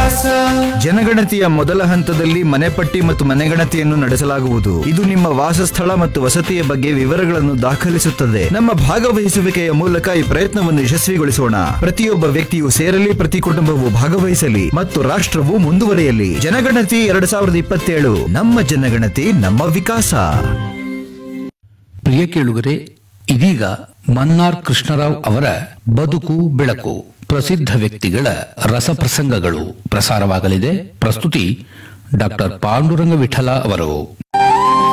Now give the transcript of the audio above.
ಜನಗಣತಿಯ ಮೊದಲ ಹಂತದಲ್ಲಿ ಮನೆಪಟ್ಟಿ ಮತ್ತು ಮನೆಗಣತಿಯನ್ನು ನಡೆಸಲಾಗುವುದು. ಇದು ನಿಮ್ಮ ವಾಸಸ್ಥಳ ಮತ್ತು ವಸತಿಯ ಬಗ್ಗೆ ವಿವರಗಳನ್ನು ದಾಖಲಿಸುತ್ತದೆ. ನಮ್ಮ ಭಾಗವಹಿಸುವಿಕೆಯ ಮೂಲಕ ಈ ಪ್ರಯತ್ನವನ್ನು ಯಶಸ್ವಿಗೊಳಿಸೋಣ. ಪ್ರತಿಯೊಬ್ಬ ವ್ಯಕ್ತಿಯು ಸೇರಲಿ, ಪ್ರತಿ ಕುಟುಂಬವು ಭಾಗವಹಿಸಲಿ ಮತ್ತು ರಾಷ್ಟ್ರವು ಮುಂದುವರಿಯಲಿ. ಜನಗಣತಿ 2027, ನಮ್ಮ ಜನಗಣತಿ ನಮ್ಮ ವಿಕಾಸ. ಪ್ರಿಯ ಕೇಳುಗರೆ, ಇದೀಗ ಮನ್ನಾರ್ ಕೃಷ್ಣರಾವ್ ಅವರ ಬದುಕು ಬೆಳಕು ಪ್ರಸಿದ್ಧ ವ್ಯಕ್ತಿಗಳ ರಸಪ್ರಸಂಗಗಳು ಪ್ರಸಾರವಾಗಲಿದೆ. ಪ್ರಸ್ತುತಿ ಡಾಕ್ಟರ್ ಪಾಂಡುರಂಗ ವಿಠಲ ಅವರು.